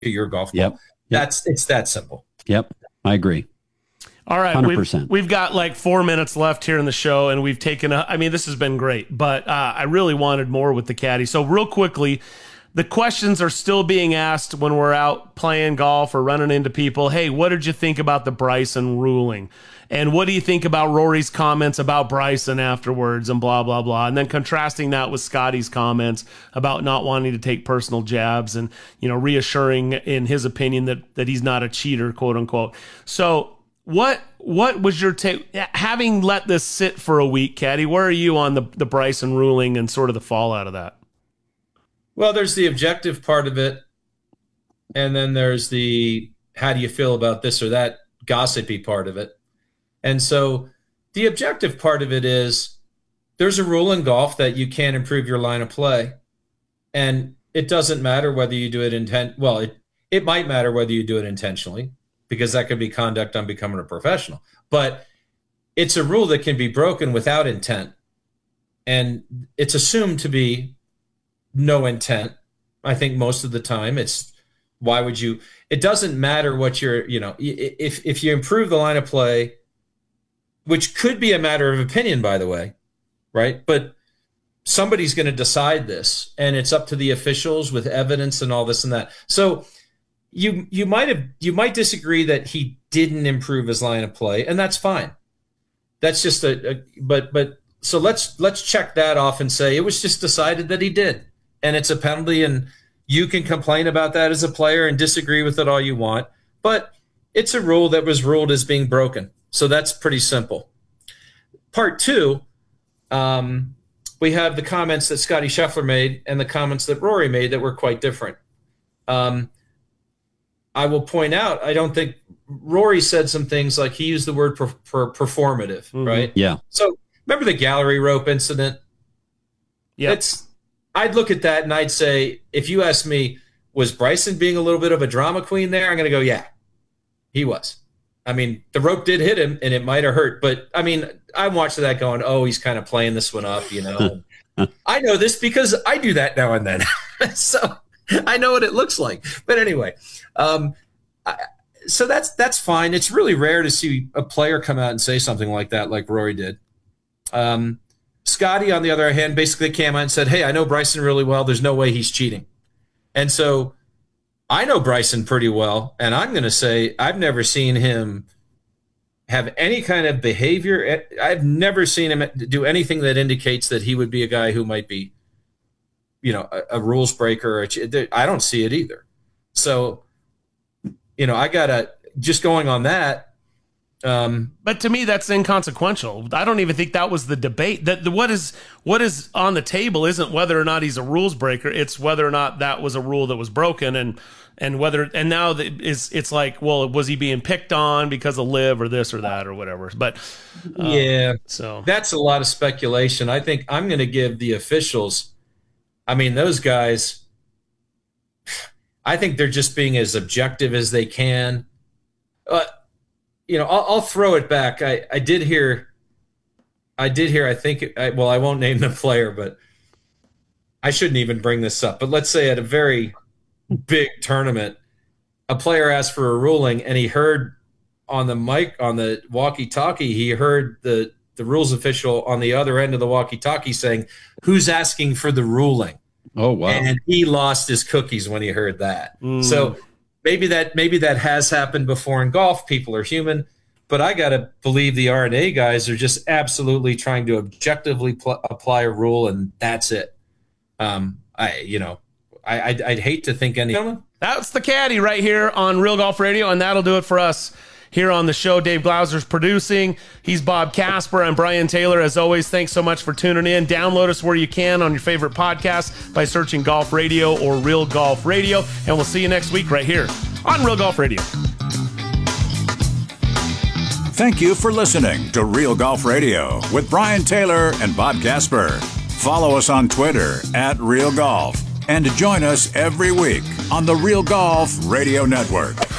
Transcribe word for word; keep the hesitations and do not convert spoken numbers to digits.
your golf ball. Yep. Yep. That's it's that simple. Yep, I agree. All right, one hundred we've, percent. we've got like four minutes left here in the show, and we've taken a, I mean, this has been great, but uh, I really wanted more with the caddy. So real quickly, the questions are still being asked when we're out playing golf or running into people. Hey, what did you think about the Bryson ruling? And what do you think about Rory's comments about Bryson afterwards and blah, blah, blah. And then contrasting that with Scotty's comments about not wanting to take personal jabs and, you know, reassuring in his opinion that, that he's not a cheater, quote unquote. So what, what was your take, having let this sit for a week, Caddy, where are you on the, the Bryson ruling and sort of the fallout of that? Well, there's the objective part of it. And then there's the, how do you feel about this or that gossipy part of it. And so the objective part of it is there's a rule in golf that you can't improve your line of play. And it doesn't matter whether you do it intent. Well, it, it might matter whether you do it intentionally, because that could be conduct on becoming a professional. But it's a rule that can be broken without intent. And it's assumed to be no intent. I think most of the time it's, why would you, it doesn't matter what you're, you know, if, if you improve the line of play, which could be a matter of opinion, by the way, right? But somebody's going to decide this, and it's up to the officials with evidence and all this and that. So you you might have you might disagree that he didn't improve his line of play, and that's fine. That's just a, a but but so let's let's check that off and say it was just decided that he did, and it's a penalty, and you can complain about that as a player and disagree with it all you want, but it's a rule that was ruled as being broken. So that's pretty simple. Part two, um, we have the comments that Scotty Scheffler made and the comments that Rory made that were quite different. Um, I will point out, I don't think Rory said some things like he used the word per, per performative, mm-hmm. right? Yeah. So remember the gallery rope incident? Yeah. It's, I'd look at that and I'd say, if you ask me, was Bryson being a little bit of a drama queen there? I'm going to go, yeah, he was. I mean, the rope did hit him, and it might have hurt. But, I mean, I'm watching that going, oh, he's kind of playing this one up, you know. I know this because I do that now and then. So I know what it looks like. But anyway, um, I, so that's that's fine. It's really rare to see a player come out and say something like that, like Rory did. Um, Scotty, on the other hand, basically came out and said, hey, I know Bryson really well. There's no way he's cheating. And so I know Bryson pretty well, and I'm going to say I've never seen him have any kind of behavior. I've never seen him do anything that indicates that he would be a guy who might be, you know, a, a rules breaker. Or a, I don't see it either. So, you know, I got to, just going on that. Um, but to me, that's inconsequential. I don't even think that was the debate. That the, what is what is on the table isn't whether or not he's a rules breaker. It's whether or not that was a rule that was broken, and and whether and now that is it's like, well, was he being picked on because of live or this or that or whatever? But um, yeah, so that's a lot of speculation. I think I'm going to give the officials. I mean, those guys. I think they're just being as objective as they can. Uh, You know, I'll, I'll throw it back. I, I did hear, I did hear, I think, I, well, I won't name the player, but I shouldn't even bring this up. But let's say at a very big tournament, a player asked for a ruling, and he heard on the mic, on the walkie-talkie, he heard the, the rules official on the other end of the walkie-talkie saying, who's asking for the ruling? Oh, wow. And he lost his cookies when he heard that. Mm. So Maybe that maybe that has happened before in golf. People are human, but I got to believe the R and A guys are just absolutely trying to objectively pl- apply a rule, and that's it. Um, I you know, I I'd, I'd hate to think any. That's the caddy right here on Real Golf Radio, and that'll do it for us here on the show. Dave Glauser's producing. He's Bob Casper. I'm Brian Taylor. As always, thanks so much for tuning in. Download us where you can on your favorite podcast by searching Golf Radio or Real Golf Radio. And we'll see you next week right here on Real Golf Radio. Thank you for listening to Real Golf Radio with Brian Taylor and Bob Casper. Follow us on Twitter at Real Golf and join us every week on the Real Golf Radio Network.